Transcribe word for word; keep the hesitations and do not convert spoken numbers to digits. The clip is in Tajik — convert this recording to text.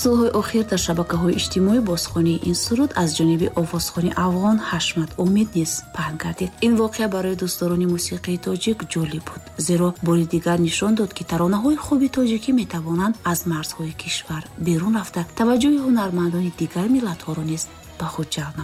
солҳои охир дар шабакаҳои иҷтимоӣ бозхонии ин суруд аз ҷониби овозхони афғон Ҳашмат Умид низ паҳн гардид. Ин воқеа барои дӯстдорони мусиқии тоҷик ҷолиб буд, зеро бори дигар нишон дод, ки таронаҳои хуби тоҷикӣ метавонанд аз марзҳои кишвар берун рафта таваҷҷӯҳи ҳунармандони дигар миллатҳоро низ ба худ ҷалб намоянд.